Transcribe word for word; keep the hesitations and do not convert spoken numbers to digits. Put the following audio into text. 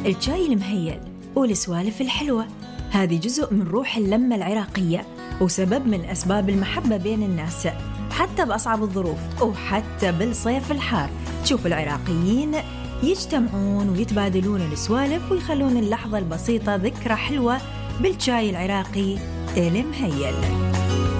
الشاي المهيل والسوالف الحلوة هذه جزء من روح اللمة العراقية وسبب من أسباب المحبة بين الناس حتى بأصعب الظروف وحتى بالصيف الحار. تشوف العراقيين يجتمعون ويتبادلون السوالف ويخلون اللحظة البسيطة ذكرى حلوة بالشاي العراقي المهيل.